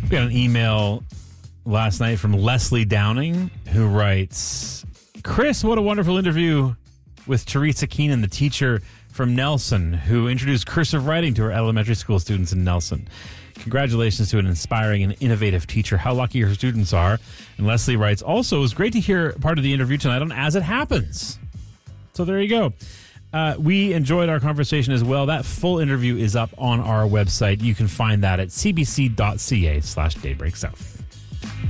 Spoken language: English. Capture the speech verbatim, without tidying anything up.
We got an email last night from Leslie Downing, who writes, Chris, what a wonderful interview with Teresa Keenan, the teacher from Nelson, who introduced cursive writing to her elementary school students in Nelson. Congratulations to an inspiring and innovative teacher. How lucky her students are. And Leslie writes, also, it was great to hear part of the interview tonight on As It Happens. So there you go. Uh, we enjoyed our conversation as well. That full interview is up on our website. You can find that at cbc.ca slash daybreak south.